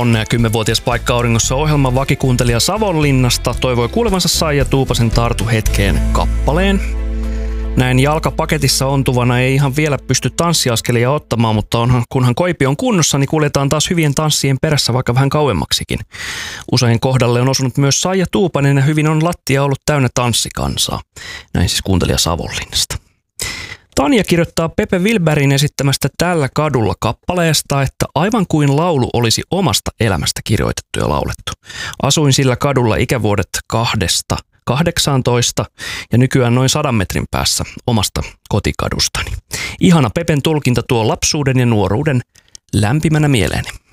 Onnea 10-vuotias Paikka auringossa -ohjelman vakikuuntelija Savonlinnasta toivoi kuulevansa Saija Tuupasen Tartu hetkeen -kappaleen. Näin jalkapaketissa ontuvana ei ihan vielä pysty tanssiaskelia ottamaan, mutta kunhan koipi on kunnossa, niin kuljetaan taas hyvien tanssien perässä vaikka vähän kauemmaksikin. Usein kohdalle on osunut myös Saija Tuupanen ja hyvin on lattia ollut täynnä tanssikansaa. Näin siis kuuntelija Savonlinnasta. Tanja kirjoittaa Pepe Wilbergin esittämästä Tällä kadulla -kappaleesta, että aivan kuin laulu olisi omasta elämästä kirjoitettu ja laulettu. Asuin sillä kadulla ikävuodet 2–18 ja nykyään noin 100 metrin päässä omasta kotikadustani. Ihana Pepen tulkinta tuo lapsuuden ja nuoruuden lämpimänä mieleeni.